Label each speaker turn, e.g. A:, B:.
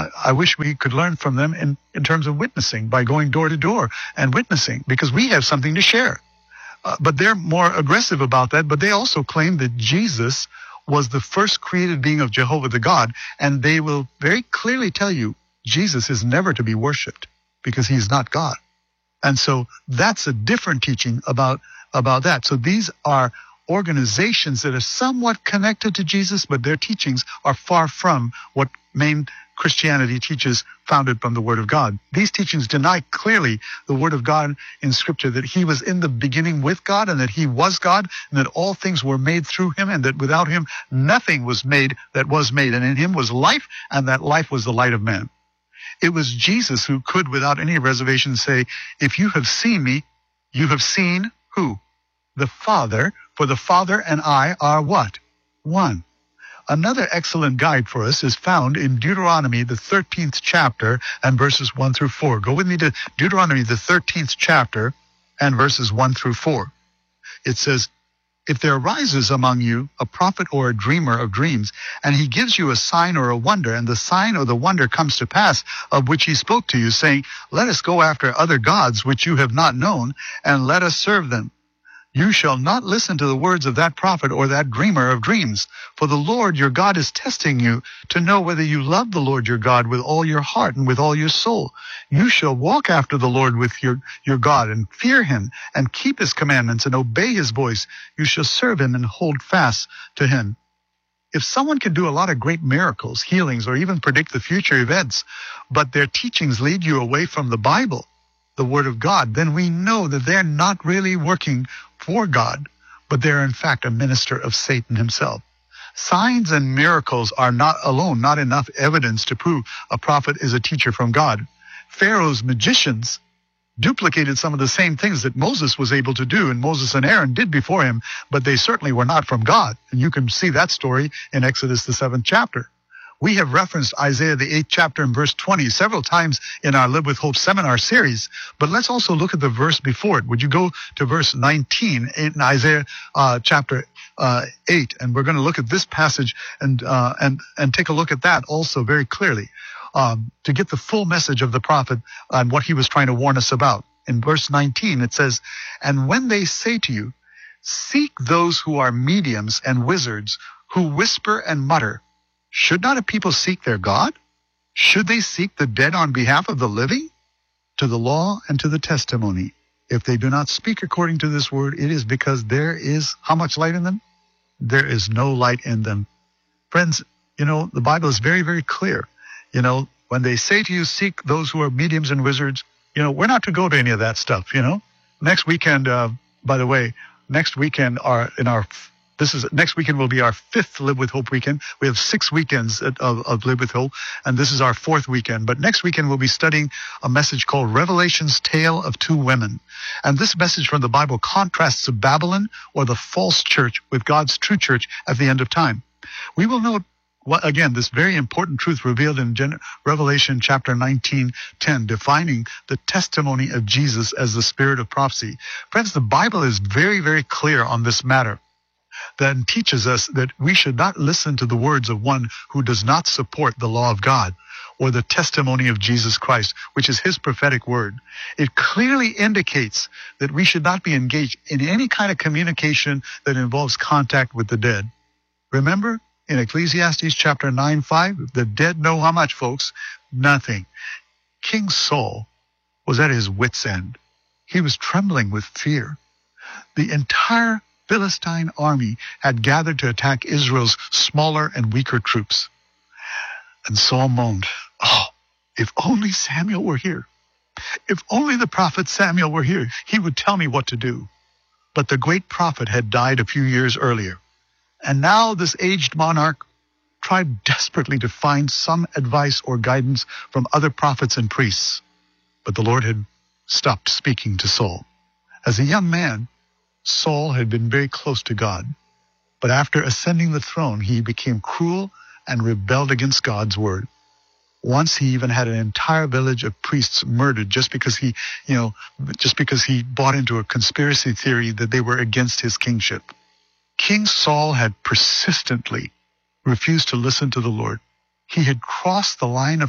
A: I wish we could learn from them in terms of witnessing, by going door to door and witnessing, because we have something to share. But they're more aggressive about that. But they also claim that Jesus was the first created being of Jehovah the God. And they will very clearly tell you Jesus is never to be worshipped because he's not God. And so that's a different teaching about that. So these are organizations that are somewhat connected to Jesus, but their teachings are far from what main Christianity teaches, founded from the Word of God. These teachings deny clearly the Word of God in Scripture, that he was in the beginning with God, and that he was God, and that all things were made through him, and that without him nothing was made that was made. And in him was life, and that life was the light of man. It was Jesus who could, without any reservation, say, if you have seen me, you have seen who? The Father, for the Father and I are what? One. Another excellent guide for us is found in Deuteronomy, the 13th chapter, and verses 1 through 4. Go with me to Deuteronomy, the 13th chapter, and verses 1 through 4. It says, if there arises among you a prophet or a dreamer of dreams, and he gives you a sign or a wonder, and the sign or the wonder comes to pass, of which he spoke to you, saying, let us go after other gods which you have not known, and let us serve them. You shall not listen to the words of that prophet or that dreamer of dreams, for the Lord your God is testing you to know whether you love the Lord your God with all your heart and with all your soul. You shall walk after the Lord with your God, and fear him, and keep his commandments, and obey his voice. You shall serve him and hold fast to him. If someone can do a lot of great miracles, healings, or even predict the future events, but their teachings lead you away from the Bible, the Word of God, then we know that they're not really working for God, but they're in fact a minister of Satan himself. Signs and miracles are not alone, not enough evidence to prove a prophet is a teacher from God. Pharaoh's magicians duplicated some of the same things that Moses was able to do, and Moses and Aaron did before him, but they certainly were not from God. And you can see that story in Exodus, the 7th chapter. We have referenced Isaiah, the 8th chapter and verse 20 several times in our Live with Hope seminar series, but let's also look at the verse before it. Would you go to verse 19 in Isaiah chapter 8, and we're going to look at this passage and take a look at that also very clearly to get the full message of the prophet and what he was trying to warn us about. In verse 19, it says, and when they say to you, seek those who are mediums and wizards who whisper and mutter, should not a people seek their God? Should they seek the dead on behalf of the living? To the law and to the testimony. If they do not speak according to this word, it is because there is how much light in them? There is no light in them. Friends, the Bible is very, very clear. When they say to you, seek those who are mediums and wizards, we're not to go to any of that stuff, Next weekend, by the way, next weekend next weekend will be our 5th Live with Hope weekend. We have 6 weekends of Live with Hope, and this is our 4th weekend. But next weekend we'll be studying a message called Revelation's Tale of Two Women. And this message from the Bible contrasts Babylon, or the false church, with God's true church at the end of time. We will note, again, this very important truth revealed in Revelation chapter 19:10, defining the testimony of Jesus as the spirit of prophecy. Friends, the Bible is very, very clear on this matter. That teaches us that we should not listen to the words of one who does not support the law of God or the testimony of Jesus Christ, which is his prophetic word. It clearly indicates that we should not be engaged in any kind of communication that involves contact with the dead. Remember in Ecclesiastes chapter 9:5, the dead know how much, folks? Nothing. King Saul was at his wit's end. He was trembling with fear. The entire Philistine army had gathered to attack Israel's smaller and weaker troops. And Saul moaned, oh, if only Samuel were here. If only the prophet Samuel were here, he would tell me what to do. But the great prophet had died a few years earlier. And now this aged monarch tried desperately to find some advice or guidance from other prophets and priests. But the Lord had stopped speaking to Saul. As a young man, Saul had been very close to God, but after ascending the throne, he became cruel and rebelled against God's word. Once he even had an entire village of priests murdered just because he bought into a conspiracy theory that they were against his kingship. King Saul had persistently refused to listen to the Lord. He had crossed the line of